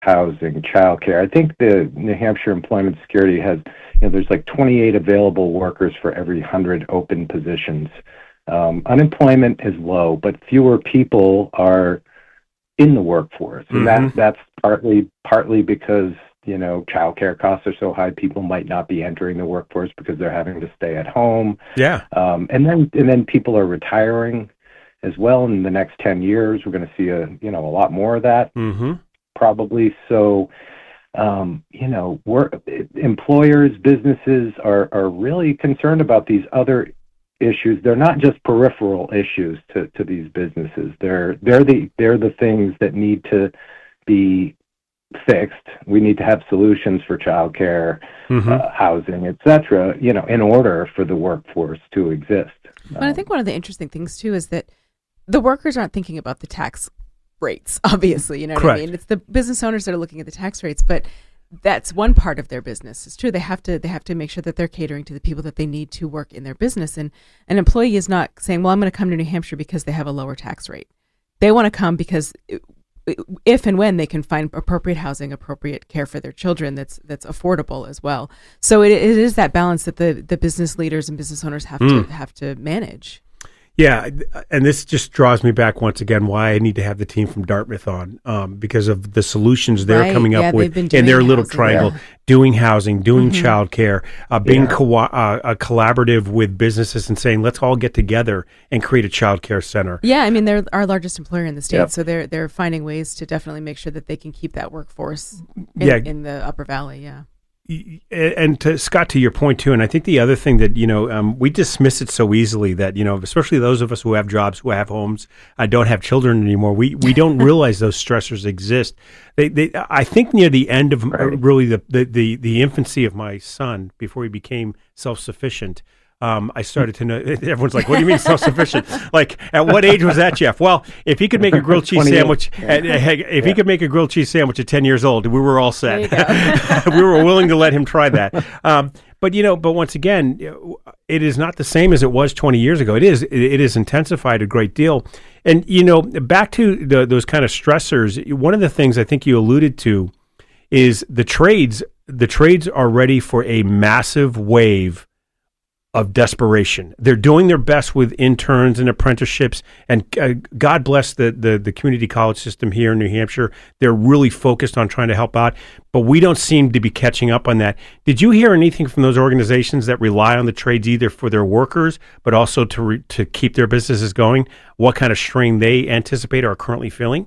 housing, childcare. I think the New Hampshire Employment Security has, there's like 28 available workers for every 100 open positions. Unemployment is low, but fewer people are in the workforce, and that's partly because childcare costs are so high. People might not be entering the workforce because they're having to stay at home. Yeah, and then people are retiring as well. In the next 10 years, we're going to see a lot more of that. Probably. So, employers, businesses are really concerned about these other issues. They're not just peripheral issues to these businesses. They're the things that need to be fixed. We need to have solutions for childcare, housing, etc. In order for the workforce to exist. But I think one of the interesting things too is that the workers aren't thinking about the tax rates, obviously, what I mean? It's the business owners that are looking at the tax rates, but that's one part of their business. It's true. They have to make sure that they're catering to the people that they need to work in their business. And an employee is not saying, well, I'm going to come to New Hampshire because they have a lower tax rate. They want to come because if and when they can find appropriate housing, appropriate care for their children that's affordable as well. So it is that balance that the business leaders and business owners have to manage. Yeah, and this just draws me back once again why I need to have the team from Dartmouth on, because of the solutions they're coming up with in their little triangle, doing housing, doing childcare, being collaborative with businesses and saying, let's all get together and create a childcare center. Yeah, I mean, they're our largest employer in the state, so they're finding ways to definitely make sure that they can keep that workforce in the Upper Valley, And Scott, to your point too, and I think the other thing that we dismiss it so easily that especially those of us who have jobs, who have homes, don't have children anymore. We don't realize those stressors exist. I think near the end of really the infancy of my son, before he became self-sufficient, I started to know. Everyone's like, "What do you mean self-sufficient?" Like, at what age was that, Jeff? Well, if he could make a grilled cheese sandwich, he could make a grilled cheese sandwich at 10 years old, we were all set. We were willing to let him try that. But once again, it is not the same as it was 20 years ago. It is intensified a great deal. And back to those kind of stressors. One of the things I think you alluded to is the trades. The trades are ready for a massive wave of desperation. They're doing their best with interns and apprenticeships, and God bless the community college system here in New Hampshire. They're really focused on trying to help out, but we don't seem to be catching up on that. Did you hear anything from those organizations that rely on the trades either for their workers, but also to keep their businesses going? What kind of strain they anticipate or are currently feeling?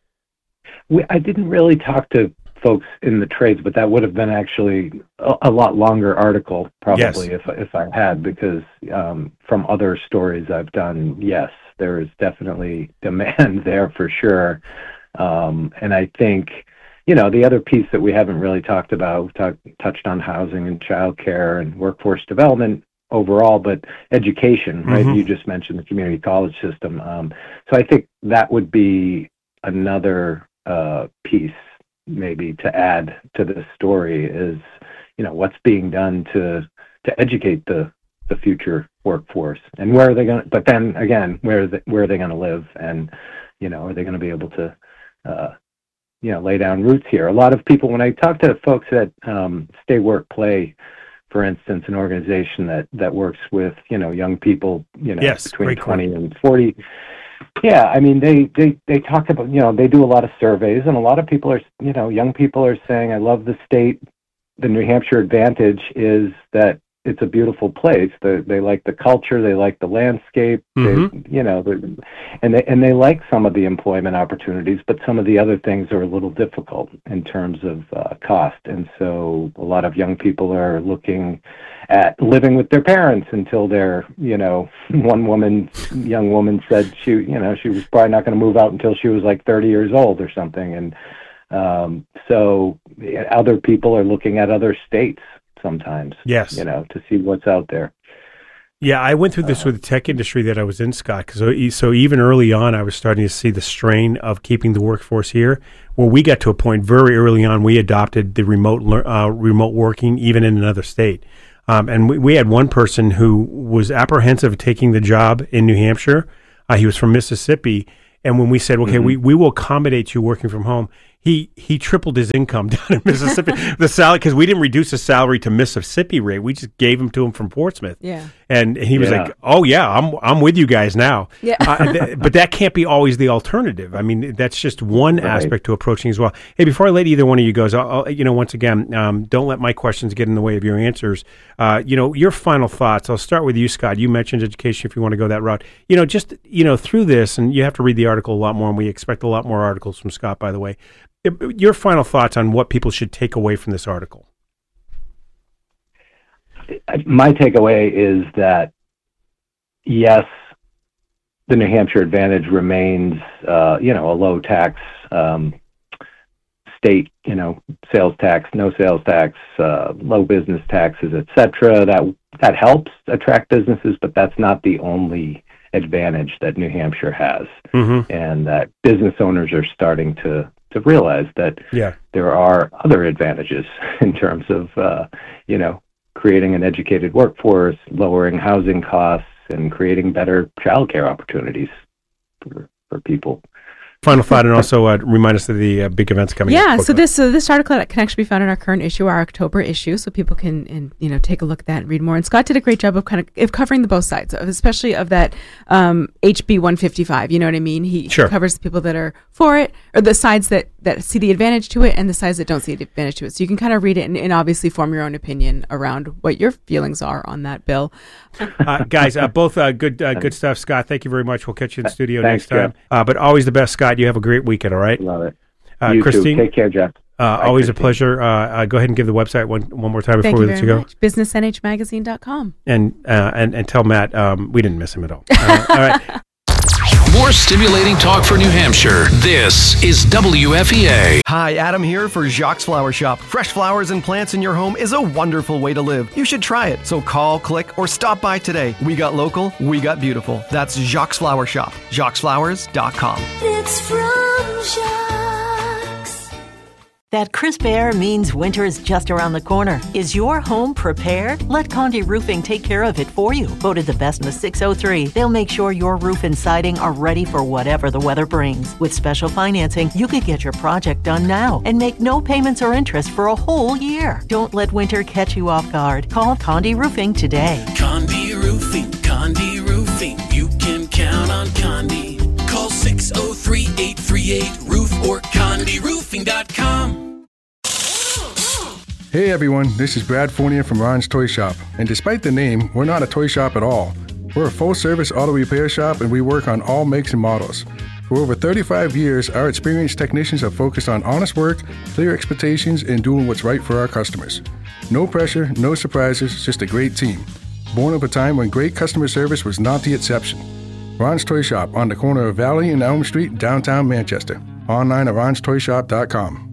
I didn't really talk to folks in the trades, but that would have been actually a lot longer article probably if I had, because from other stories I've done, yes, there is definitely demand there for sure. And I think, the other piece that we haven't really talked about, touched on housing and childcare and workforce development overall, but education, right? You just mentioned the community college system. So I think that would be another piece maybe to add to this story is, what's being done to educate the future workforce, and where are they going? But then again, where are they going to live, and are they going to be able to lay down roots here? A lot of people, when I talk to folks at Stay Work Play, for instance, an organization that works with young people between 20 and 40. Yeah, I mean, they talk about, they do a lot of surveys, and a lot of people are, young people are saying, I love the state. The New Hampshire advantage is that it's a beautiful place. They like the culture, they like the landscape, and they like some of the employment opportunities, but some of the other things are a little difficult in terms of cost. And so a lot of young people are looking at living with their parents until they're, one young woman said she was probably not going to move out until she was like 30 years old or something. And so other people are looking at other states sometimes, to see what's out there. Yeah, I went through this with the tech industry that I was in, Scott. So even early on, I was starting to see the strain of keeping the workforce here. Well, we got to a point very early on, we adopted the remote working even in another state. And we had one person who was apprehensive of taking the job in New Hampshire. He was from Mississippi. And when we said, okay, we will accommodate you working from home, he tripled his income down in Mississippi. The salary, because we didn't reduce his salary to Mississippi rate. We just gave him to him from Portsmouth. Yeah. And he was like, "Oh yeah, I'm with you guys now." Yeah. But that can't be always the alternative. I mean, that's just one aspect to approaching as well. Hey, before I let either one of you go, once again, don't let my questions get in the way of your answers. Your final thoughts. I'll start with you, Scott. You mentioned education. If you want to go that route, through this, and you have to read the article a lot more, and we expect a lot more articles from Scott, by the way. Your final thoughts on what people should take away from this article. My takeaway is that, yes, the New Hampshire advantage remains, a low tax state, sales tax, no sales tax, low business taxes, et cetera. That helps attract businesses, but that's not the only advantage that New Hampshire has. Mm-hmm. And that business owners are starting to realize that there are other advantages in terms of, creating an educated workforce, lowering housing costs, and creating better childcare opportunities for people. Final thought, and also remind us of the big events coming up. Yeah, so this article can actually be found in our current issue, our October issue, so people can take a look at that and read more. And Scott did a great job of covering the both sides, especially of that HB 155. You know what I mean? He covers the people that are for it, or the sides that see the advantage to it, and the sides that don't see the advantage to it. So you can kind of read it and obviously form your own opinion around what your feelings are on that bill. Guys, both good stuff. Scott, thank you very much. We'll catch you in the studio next time. But always the best, Scott. You have a great weekend, all right? Love it. You Christine, too. Take care, Jeff. Always Christine. A pleasure. Go ahead and give the website one more time before we let you go. BusinessNHmagazine.com. And tell Matt we didn't miss him at all. All right. More stimulating talk for New Hampshire. This is WFEA. Hi, Adam here for Jacques Flower Shop. Fresh flowers and plants in your home is a wonderful way to live. You should try it. So call, click, or stop by today. We got local, we got beautiful. That's Jacques Flower Shop. JacquesFlowers.com. It's from Jacques. That crisp air means winter is just around the corner. Is your home prepared? Let Condé Roofing take care of it for you. Voted the best in the 603, they'll make sure your roof and siding are ready for whatever the weather brings. With special financing, you could get your project done now and make no payments or interest for a whole year. Don't let winter catch you off guard. Call Condé Roofing today. Condé Roofing, Condé Roofing. You can count on Condé. Call 603-838-ROOF or CondéRoofing.com. Hey everyone, this is Brad Fournier from Ron's Toy Shop. And despite the name, we're not a toy shop at all. We're a full-service auto repair shop and we work on all makes and models. For over 35 years, our experienced technicians have focused on honest work, clear expectations, and doing what's right for our customers. No pressure, no surprises, just a great team. Born of a time when great customer service was not the exception. Ron's Toy Shop on the corner of Valley and Elm Street, downtown Manchester. Online at ronstoyshop.com.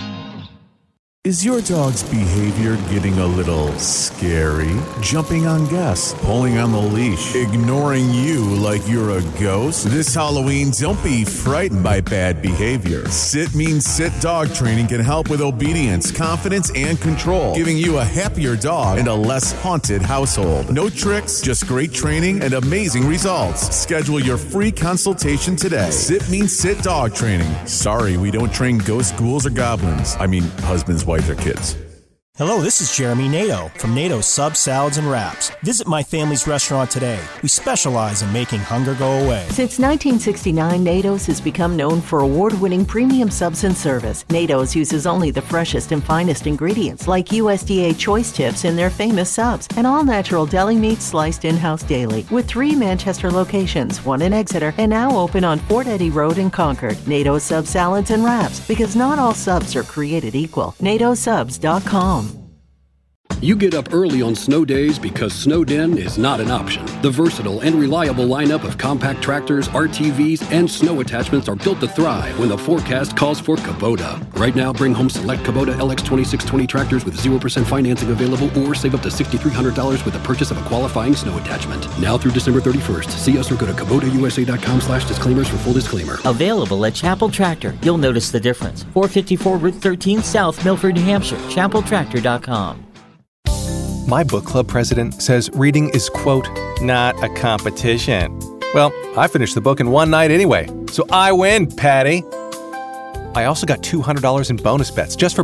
Is your dog's behavior getting a little scary? Jumping on guests, pulling on the leash, ignoring you like you're a ghost? This Halloween, don't be frightened by bad behavior. Sit Means Sit Dog Training can help with obedience, confidence, and control, giving you a happier dog and a less haunted household. No tricks, just great training and amazing results. Schedule your free consultation today. Sit Means Sit Dog Training. Sorry, we don't train ghosts, ghouls, or goblins. I mean, husbands, wives, or kids. Hello, this is Jeremy Nato from Nato Subs, Salads, and Wraps. Visit my family's restaurant today. We specialize in making hunger go away. Since 1969, Nato's has become known for award-winning premium subs and service. Nato's uses only the freshest and finest ingredients like USDA choice tips in their famous subs and all-natural deli meat sliced in-house daily. With 3 Manchester locations, 1 in Exeter, and now open on Fort Eddy Road in Concord. Nato's Subs, Salads, and Wraps, because not all subs are created equal. NatoSubs.com. You get up early on snow days because Snowden is not an option. The versatile and reliable lineup of compact tractors, RTVs, and snow attachments are built to thrive when the forecast calls for Kubota. Right now, bring home select Kubota LX2620 tractors with 0% financing available or save up to $6,300 with the purchase of a qualifying snow attachment. Now through December 31st. See us or go to KubotaUSA.com/disclaimers for full disclaimer. Available at Chapel Tractor. You'll notice the difference. 454 Route 13 South, Milford, New Hampshire. ChapelTractor.com. My book club president says reading is, quote, not a competition. Well, I finished the book in one night anyway, so I win, Patty. I also got $200 in bonus bets just for